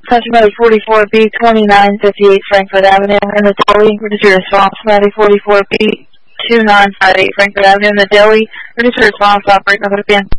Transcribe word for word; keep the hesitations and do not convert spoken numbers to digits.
Cincinnati forty-four B twenty-nine fifty-eight Frankfurt Avenue in the Delhi. Register response. Cincinnati forty-four B twenty-nine fifty-eight Frankfurt Avenue in the Delhi. Register response. Operate number again.